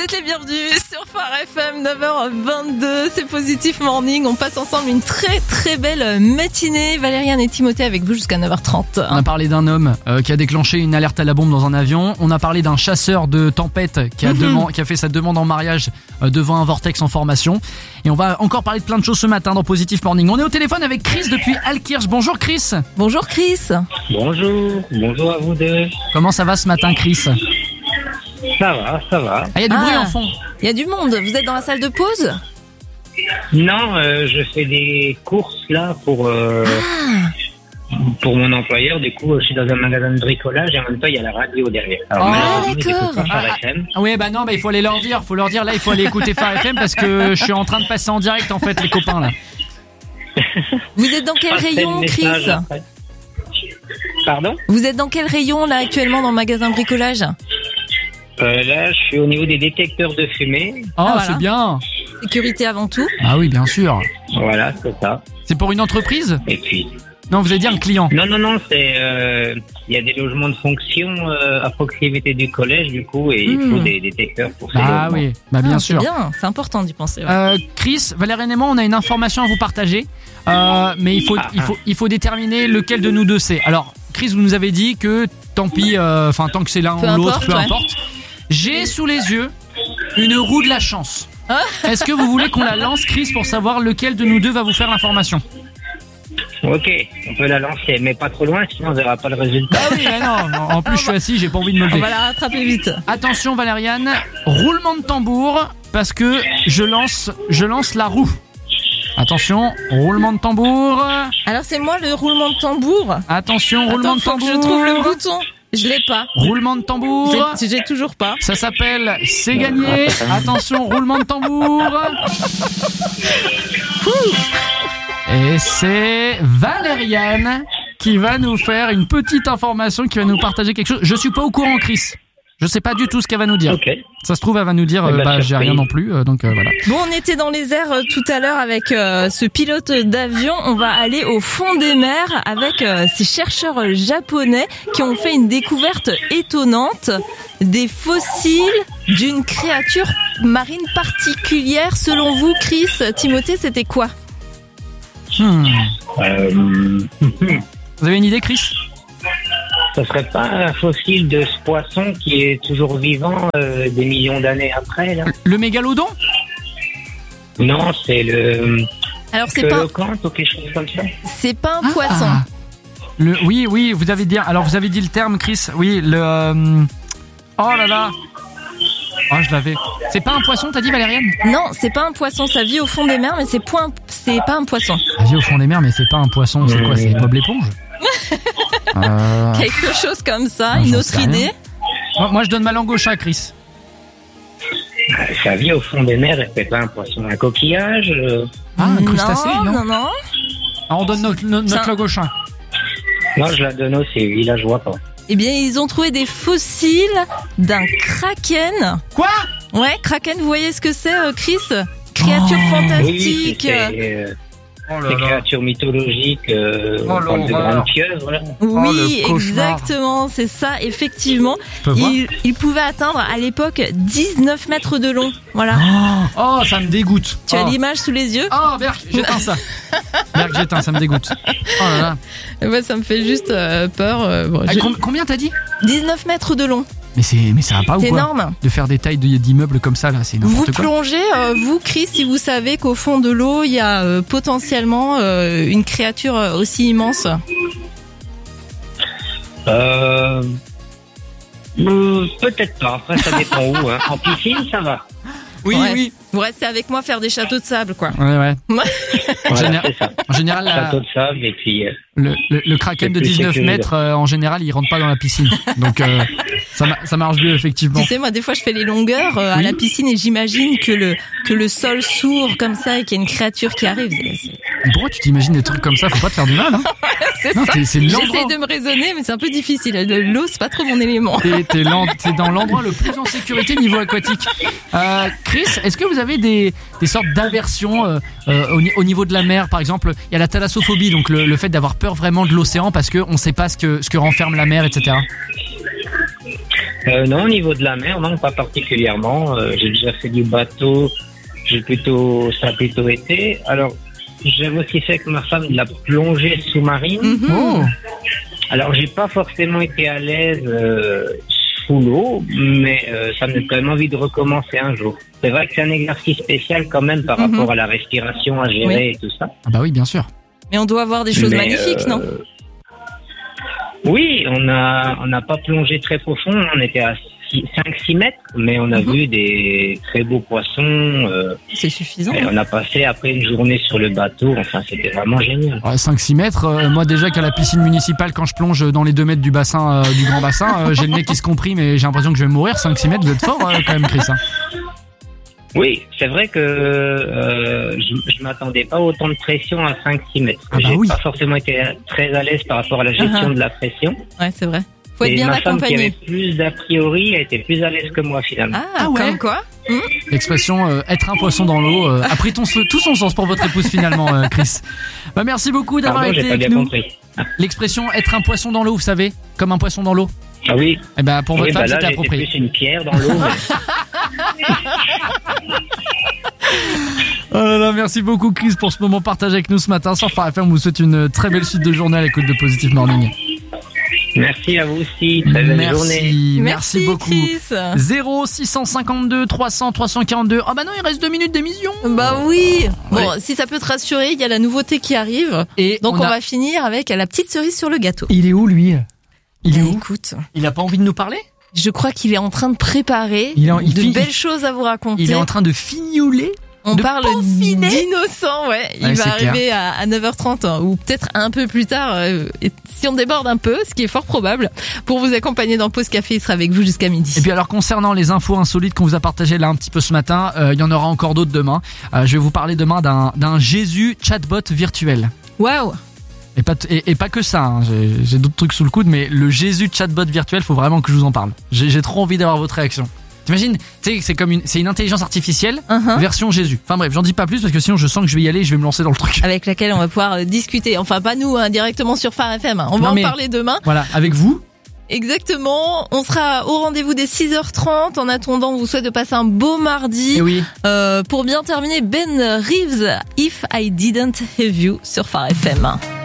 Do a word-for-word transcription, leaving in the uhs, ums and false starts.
êtes les bienvenus sur Phare F M, neuf heures vingt-deux, c'est Positif Morning. On passe ensemble une très très belle matinée. Valériane et Timothée avec vous jusqu'à neuf heures trente. On a parlé d'un homme euh, qui a déclenché une alerte à la bombe dans un avion. On a parlé d'un chasseur de tempête qui a, mm-hmm. deman- qui a fait sa demande en mariage euh, devant un vortex en formation. Et on va encore parler de plein de choses ce matin dans Positif Morning. On est au téléphone avec Chris depuis Alkirch. Bonjour Chris. Bonjour Chris. Bonjour, bonjour à vous deux. Comment ça va ce matin Chris ? Ça va, ça va. Ah, il y a du ah, bruit en fond. Il y a du monde. Vous êtes dans la salle de pause ? Non, euh, je fais des courses là pour euh, ah. pour mon employeur. Du coup, je suis dans un magasin de bricolage et en même temps, il y a la radio derrière. Alors, ah, d'accord. Ah, ah, oui, bah non, bah, il faut aller leur dire. Faut leur dire là, il faut aller écouter Phare F M parce que je suis en train de passer en direct en fait, les copains là. Vous êtes dans quel rayon, Chris ? Pardon ? Vous êtes dans quel rayon là actuellement dans le magasin de bricolage ? Euh, là, je suis au niveau des détecteurs de fumée. Oh, ah, voilà. C'est bien. Sécurité avant tout. Ah oui, bien sûr. Voilà, c'est ça. C'est pour une entreprise ? Et puis... Non, vous allez dire un client. Non, non, non, c'est... Il euh, y a des logements de fonction euh, à proximité du collège, du coup, et mmh. il faut des détecteurs pour ces Ah logements. oui, bah bien ah, sûr. C'est bien, c'est important d'y penser. Ouais. Euh, Chris, Valériane et moi, on a une information à vous partager, euh, mais il faut, ah, il faut, il faut déterminer lequel de nous deux c'est. Alors, Chris, vous nous avez dit que tant pis, enfin euh, tant que c'est l'un peu ou l'autre, importe, peu ouais. importe. J'ai sous les yeux une roue de la chance. Ah. Est-ce que vous voulez qu'on la lance, Chris, pour savoir lequel de nous deux va vous faire l'information ? Ok, on peut la lancer, mais pas trop loin, sinon on verra pas le résultat. Ah oui, mais non, en plus je suis assis, j'ai pas envie de me lever. On va la rattraper vite. Attention Valériane, roulement de tambour, parce que je lance, je lance la roue. Attention, roulement de tambour. Alors c'est moi le roulement de tambour. Attention, roulement Attends, de faut tambour. que je trouve le bouton. Je l'ai pas. Roulement de tambour. J'ai, j'ai toujours pas. Ça s'appelle C'est gagné. Attention, roulement de tambour. Et c'est Valériane qui va nous faire une petite information, qui va nous partager quelque chose. Je suis pas au courant, Chris. Je sais pas du tout ce qu'elle va nous dire. Okay. Ça se trouve, elle va nous dire, euh, bah, bah j'ai rien non plus, euh, donc euh, voilà. Bon, on était dans les airs euh, tout à l'heure avec euh, ce pilote d'avion. On va aller au fond des mers avec euh, ces chercheurs japonais qui ont fait une découverte étonnante, des fossiles d'une créature marine particulière. Selon vous, Chris, Timothée, c'était quoi ? Hmm. Euh... Vous avez une idée, Chris ? Ça serait pas un fossile de ce poisson qui est toujours vivant euh, des millions d'années après, là ? Le mégalodon ? Non, c'est le... Alors c'est pas... ou quelque chose comme ça. C'est pas un ah, poisson. Ah. Le... Oui, oui, vous avez dit... Alors, vous avez dit le terme, Chris. Oui, le... Euh... Oh là là. Oh, je l'avais. C'est pas un poisson, t'as dit, Valériane ? Non, c'est pas un poisson. Ça vit au fond des mers, mais c'est, point... c'est pas un poisson. Ça vit au fond des mers, mais c'est pas un poisson. C'est quoi ? C'est Bob l'éponge ? euh... Quelque chose comme ça, non, une autre idée. Moi, moi, je donne ma langue au chat, Chris. Ça vit au fond des mers, et c'est pas un poisson, un coquillage euh... Ah, un crustacé, non, non, non, non. Ah, on donne notre, notre, notre langue au chat. Non, je la donne aussi, oui, là, je vois pas. Eh bien, ils ont trouvé des fossiles d'un kraken. Quoi ? Ouais, kraken, vous voyez ce que c'est, Chris ? Créature oh. fantastique. Oui, c'est, euh, oh là là. Des créatures mythologiques, euh, oh on parle de grandes pieuvres. Là. Oui, oh, exactement, c'est ça, effectivement. Il, il pouvait atteindre à l'époque dix-neuf mètres de long. Voilà. Oh, oh ça me dégoûte. Tu oh. as l'image sous les yeux ? Oh, Berk, j'éteins ça. Berk, j'éteins, ça me dégoûte. Oh là là. Ouais, ça me fait juste euh, peur. Euh, bon, ah, je... com- combien t'as dit ? dix-neuf mètres de long. Mais c'est, mais ça va pas ou quoi ? C'est énorme. De faire des tailles de, d'immeubles comme ça, là, c'est n'importe vous quoi. Vous plongez, euh, vous, Chris, si vous savez qu'au fond de l'eau, il y a euh, potentiellement euh, une créature aussi immense. Euh... euh peut-être pas. Après, ça dépend où. Hein. En piscine, ça va. Oui, ouais. oui. Vous restez avec moi faire des châteaux de sable, quoi. Ouais, ouais. Voilà, en, général, c'est ça. en général, la... château de sable et puis. Euh... Le, le, le kraken de dix-neuf mètres, euh, en général, il rentre pas dans la piscine. Donc, euh, ça, ça marche mieux, effectivement. Tu sais, moi, des fois, je fais les longueurs euh, oui. à la piscine et j'imagine que le, que le sol s'ouvre comme ça et qu'il y a une créature qui arrive. C'est... Pourquoi tu t'imagines des trucs comme ça ? Faut pas te faire du mal, hein. C'est non, ça. T'es, c'est l'endroit... J'essaie de me raisonner, mais c'est un peu difficile. L'eau, c'est pas trop mon élément. T'es, t'es, t'es dans l'endroit le plus en sécurité niveau aquatique. Euh, Chris, est-ce que vous avez des, des sortes d'aversions euh, euh, au, au niveau de la mer ? Par exemple, il y a la thalassophobie, donc le, le fait d'avoir peur vraiment de l'océan parce qu'on ne sait pas ce que, ce que renferme la mer, et cetera. Euh, non, au niveau de la mer, non, pas particulièrement. Euh, j'ai déjà fait du bateau. J'ai plutôt, ça a plutôt été. Alors, j'ai aussi fait avec ma femme de la plongée sous-marine. Mhm. Oh. Alors, j'ai pas forcément été à l'aise euh, sous l'eau, mais euh, ça me donne quand même envie de recommencer un jour. C'est vrai que c'est un exercice spécial quand même par Mhm. rapport à la respiration à gérer Oui. et tout ça. Ah bah oui, bien sûr. Mais on doit avoir des choses Mais, magnifiques, euh, non? Oui, on a on n'a pas plongé très profond, on était à cinq six mètres, mais on a Mhm. vu des très beaux poissons. Euh, C'est suffisant. et on a passé après une journée sur le bateau, enfin c'était vraiment génial. Ouais, cinq six mètres, euh, moi déjà qu'à la piscine municipale, quand je plonge dans les deux mètres du bassin, euh, du grand bassin, euh, j'ai le nez qui se comprime et j'ai l'impression que je vais mourir. cinq six mètres, vous êtes fort euh, quand même, Chris. Hein. Oui, c'est vrai que euh, je, je m'attendais pas à autant de pression à cinq six mètres. Ah bah J'ai oui. pas forcément été très à l'aise par rapport à la gestion Uh-huh. de la pression. Ouais, c'est vrai. Faut être Et bien ma femme qui avait accompagné. plus d'a priori, elle était plus à l'aise que moi finalement. Ah, Ah ouais. comme quoi? L'expression euh, être un poisson dans l'eau euh, a pris ton, tout son sens pour votre épouse finalement, euh, Chris. Bah merci beaucoup d'avoir Pardon, été j'ai pas avec bien nous. compris. L'expression être un poisson dans l'eau, vous savez, comme un poisson dans l'eau. Ah oui, Eh ben pour votre oui femme, bah là c'était j'étais approprié. plus une pierre dans l'eau. mais- Oh là là, merci beaucoup Chris pour ce moment partagé avec nous ce matin. Sur Phare F M, on vous souhaite une très belle suite de journée à l'écoute de Positive Morning. Merci à vous aussi, très belle journée. Merci, merci beaucoup. Chris. zéro six cent cinquante-deux trois cents trois cent quarante-deux. Ah bah non, il reste deux minutes d'émission. Bah oui. Bon, Ouais. si ça peut te rassurer, il y a la nouveauté qui arrive. Et Donc on, a- va finir avec la petite cerise sur le gâteau. Il est où lui? Il est Bah, où? écoute, Il a pas envie de nous parler? je crois qu'il est en train de préparer Il est en- il de finit- belles choses à vous raconter. Il est en train de fignoler. On de parle peaufiner. d'innocent, ouais. Il Ouais, va c'est arriver à, à neuf heures trente hein, ou peut-être un peu plus tard euh, et si on déborde un peu, ce qui est fort probable. Pour vous accompagner dans Pause Café, il sera avec vous jusqu'à midi. Et puis alors concernant les infos insolites qu'on vous a partagées là un petit peu ce matin, euh, il y en aura encore d'autres demain. Euh, je vais vous parler demain d'un d'un Jésus chatbot virtuel. Waouh. Et pas, t- et, et pas que ça, hein. j'ai, j'ai d'autres trucs sous le coude, mais le Jésus chatbot virtuel, faut vraiment que je vous en parle. J'ai, j'ai trop envie d'avoir votre réaction. T'imagines, tu sais, c'est comme une, c'est une intelligence artificielle Uh-huh. version Jésus. Enfin bref, j'en dis pas plus parce que sinon je sens que je vais y aller et je vais me lancer dans le truc. Avec laquelle on va pouvoir euh, discuter. Enfin, pas nous, hein, directement sur Phare F M. hein. On va Non, en mais- parler demain. Voilà, avec vous. Exactement. On sera au rendez-vous dès six heures trente. En attendant, on vous souhaite de passer un beau mardi. Et oui. Euh, pour bien terminer, Ben Reeves, If I Didn't Have You sur Phare F M.